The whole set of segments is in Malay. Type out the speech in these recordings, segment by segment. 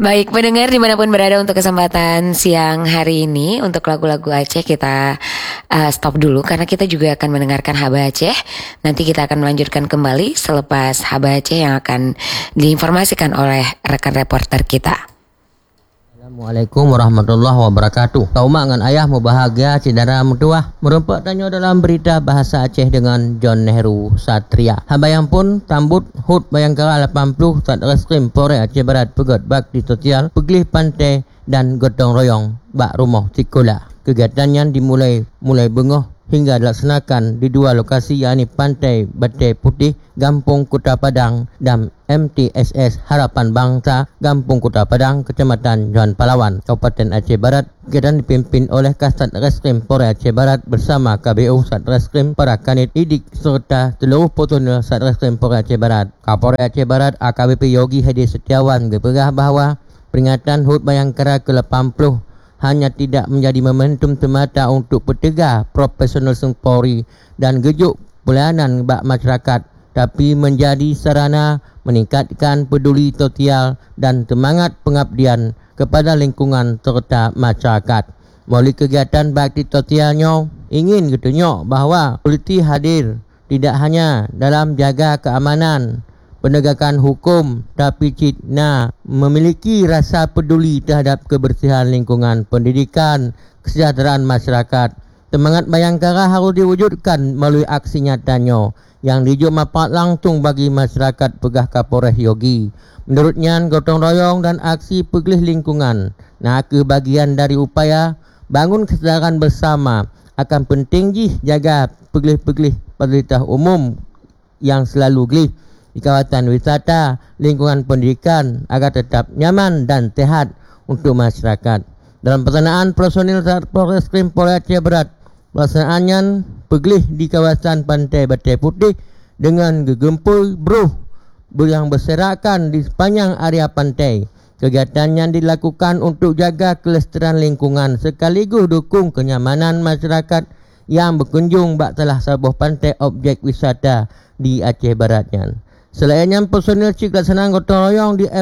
Baik, pendengar dimanapun berada, untuk kesempatan siang hari ini untuk lagu-lagu Aceh kita stop dulu karena kita juga akan mendengarkan Haba Aceh. Nanti kita akan melanjutkan kembali selepas Haba Aceh yang akan diinformasikan oleh rekan reporter kita. Assalamualaikum warahmatullahi wabarakatuh. Kau mak dengan ayah mau bahagia cidara mutuah. Merempak tanya dalam berita bahasa Aceh dengan John Nehru Satria. Habayang pun tambut hut Bayangkara 80 Satreskrim Polres Aceh Barat pegot bakti sosial pegilih pantai dan gotong royong bak rumah Cikola. Kegiatan yang dimulai bengoh hingga dilaksanakan di dua lokasi, yakni Pantai Batai Putih, Gampung Kota Padang dan MTSS Harapan Bangsa, Gampung Kota Padang, Kecamatan Johan Palawan, Kabupaten Aceh Barat. Kegiatan dipimpin oleh Kasat Reskrim Polres Aceh Barat bersama KBU Satreskrim, para kanit idik serta seluruh personel Satreskrim Polres Aceh Barat. Kapolres Aceh Barat AKBP Yogi Hadi Setiawan berpegang bahawa peringatan HUT Bayangkara ke-80 hanya tidak menjadi momentum semata untuk pentegah profesionalisme Polri dan gejuk pelayanan bak masyarakat, tapi menjadi sarana meningkatkan peduli sosial dan semangat pengabdian kepada lingkungan serta masyarakat. Melalui kegiatan bakti sosialnya, ingin katanya bahawa polisi hadir tidak hanya dalam jaga keamanan, penegakan hukum, tapi Cina memiliki rasa peduli terhadap kebersihan lingkungan, pendidikan, kesejahteraan masyarakat. Semangat Bayangkara harus diwujudkan melalui aksi nyatanya yang dijua manfaat langsung bagi masyarakat, pegah Kapolres Yogi. Menurutnya, gotong royong dan aksi pegilih lingkungan bagian dari upaya bangun kesadaran bersama akan penting jaga pegilih-pegilih fasilitas umum yang selalu gelih di kawasan wisata, lingkungan pendidikan agar tetap nyaman dan sehat untuk masyarakat. Dalam pelaksanaan personil Satreskrim Polres Aceh Barat, pelaksanaannya pegilih di kawasan Pantai Batai Putih dengan gegempur bruh yang berserakan di sepanjang area pantai. Kegiatan yang dilakukan untuk jaga kelestarian lingkungan sekaligus dukung kenyamanan masyarakat yang berkunjung bak salah sebuah pantai objek wisata di Aceh Baratnya. Selainnya, personil cik laksanaan gotong royong di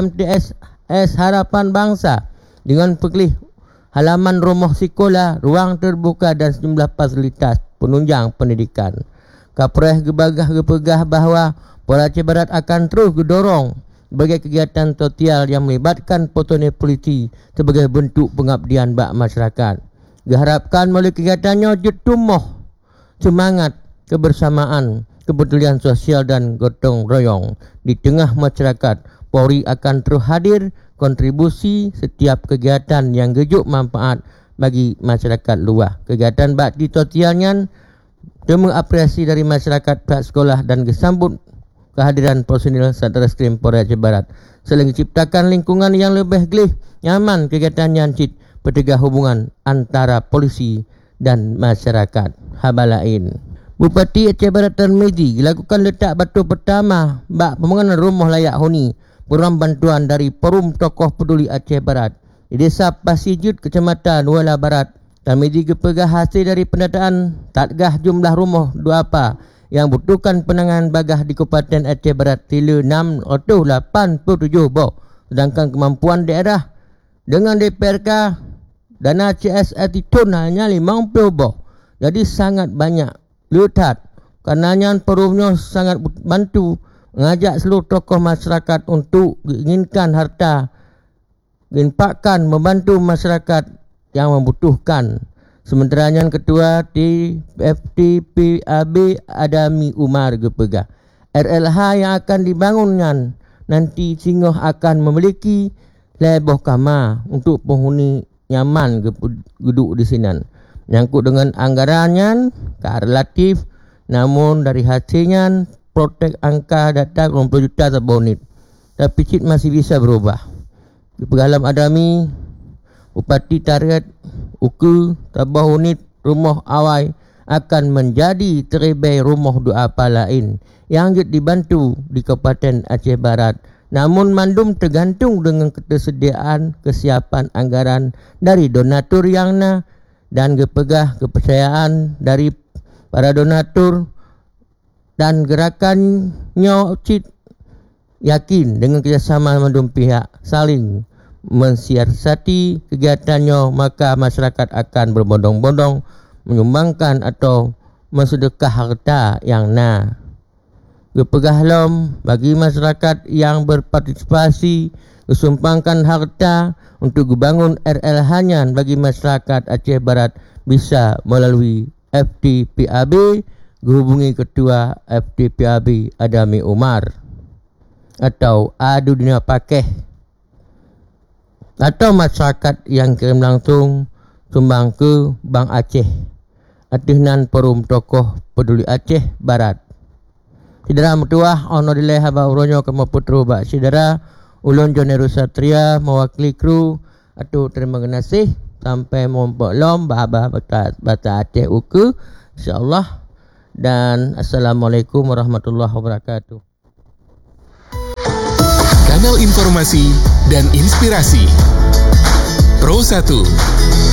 MTSS Harapan Bangsa dengan pegilih halaman rumah sekolah, ruang terbuka dan sejumlah fasilitas penunjang pendidikan. Kapolres gepegah bahawa Polres Aceh Barat akan terus gedorong sebagai kegiatan sosial yang melibatkan personil polisi sebagai bentuk pengabdian bak masyarakat. Diharapkan melalui kegiatannya tumbuh semangat kebersamaan, kepedulian sosial dan gotong royong di tengah masyarakat. Polri akan terus hadir kontribusi setiap kegiatan yang gejuk manfaat bagi masyarakat luas. Kegiatan bakti sosialnya mengapresiasi dari masyarakat, pihak sekolah dan disambut kehadiran personil Satreskrim Polres Aceh Barat selain menciptakan lingkungan yang lebih gelih, nyaman. Kegiatan yang pentegah hubungan antara polisi dan masyarakat. Habalain Bupati Aceh Barat Tarmizi dilakukan letak batu pertama bak pembangunan rumah layak huni program bantuan dari Forum Tokoh Peduli Aceh Barat di Desa Pasijut, Kecamatan Nuala Barat. Tarmizi gepegah hasil dari pendataan tatgah jumlah rumah duapa yang butuhkan penanganan bagah di Kabupaten Aceh Barat sila 687 boh, sedangkan kemampuan daerah dengan DPRK dana CSR itu hanya 50 boh. Jadi sangat banyak. Lihat, karenanya perumnya sangat bantu mengajak seluruh tokoh masyarakat untuk menginginkan harta diinfakkan membantu masyarakat yang membutuhkan. Sementara yang ketua TFTPAB Adami Umar gepegah RLH yang akan dibangunnya nanti Singoh akan memiliki leboh kamar untuk penghuni nyaman duduk di sini. Menyangkut dengan anggarannya relatif, namun dari hasilnya protek angka data 20 juta sebonit, tapi cik masih bisa berubah. Di Pegalam Adami, Bupati target uku tabah unit rumah awai akan menjadi teribai rumah duapa lain yang dibantu di Kabupaten Aceh Barat. Namun mandum tergantung dengan ketersediaan kesiapan anggaran dari donatur yang dan gepegah kepercayaan dari para donatur dan gerakannya cit yakin dengan kerjasama mandum pihak saling mensiasati kegiatannya, maka masyarakat akan berbondong-bondong menyumbangkan atau mensedekah harta yang Gepegahlom bagi masyarakat yang berpartisipasi kesumbangkan harta untuk membangun RL Hanyan bagi masyarakat Aceh Barat bisa melalui FDPAB, hubungi Ketua FDPAB Adami Umar atau Adu Dunia Pakeh, atau masyarakat yang kirim langsung sumbang ke Bank Aceh Atinan Forum Tokoh Peduli Aceh Barat. Sidara Mutuah ono dileh haba uronyo kama putru bak sidara ulun John Nehru Satria mewakili kru atau terima kasih sampai mompok lom bahaba bata Aceh uku insyaallah, dan assalamualaikum warahmatullahi wabarakatuh. Kanal informasi dan inspirasi Pro 1